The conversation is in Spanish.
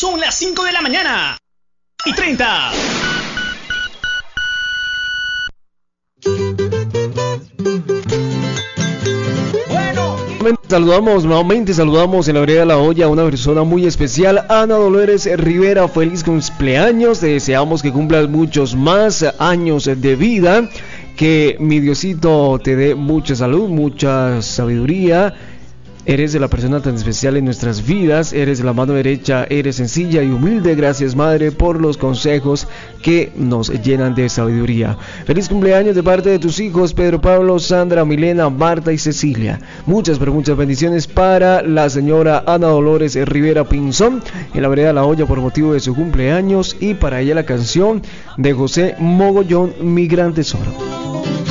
Son las 5 de la mañana y 30. Nuevamente saludamos en la vereda de La Hoya a una persona muy especial, Ana Dolores Rivera. Feliz cumpleaños, te deseamos que cumplas muchos más años de vida, que mi Diosito te dé mucha salud, mucha sabiduría. Eres de la persona tan especial en nuestras vidas, eres la mano derecha, eres sencilla y humilde. Gracias, Madre, por los consejos que nos llenan de sabiduría. Feliz cumpleaños de parte de tus hijos Pedro Pablo, Sandra, Milena, Marta y Cecilia. Muchas, pero muchas bendiciones para la señora Ana Dolores Rivera Pinzón en la vereda La Hoya por motivo de su cumpleaños, y para ella la canción de José Mogollón, Mi Gran Tesoro.